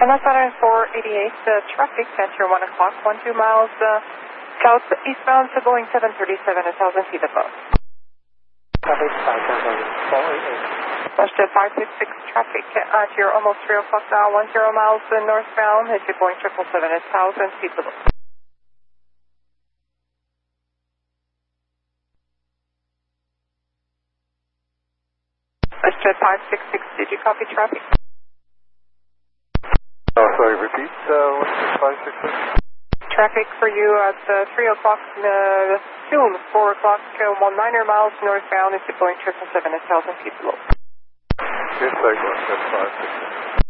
Southern 488, traffic at your 1 o'clock, 12 miles south eastbound to Boeing 737, 1,000 feet above. Traffic 488. West 556 traffic at your almost 3 o'clock now, 10 miles northbound at your Boeing 777, 1,000 feet above. West 566, did you copy traffic? Oh, sorry, repeat. West 566. Traffic for you at 3 o'clock, soon, 4 o'clock, 19 miles northbound at your Boeing 777, 1,000 feet below. Yes, West 566.